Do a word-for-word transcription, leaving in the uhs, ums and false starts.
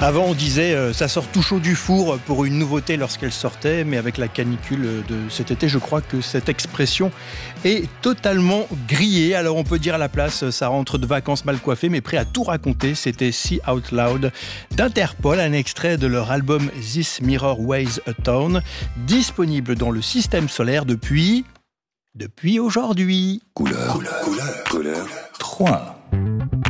Avant, on disait euh, ça sort tout chaud du four pour une nouveauté lorsqu'elle sortait, mais avec la canicule de cet été, je crois que cette expression est totalement grillée. Alors on peut dire à la place, ça rentre de vacances mal coiffées, mais prêt à tout raconter. C'était See Out Loud d'Interpol, un extrait de leur album This Mirror Weighs a Ton, disponible dans le système solaire depuis... depuis aujourd'hui. Couleur, couleur, couleur, couleur trois.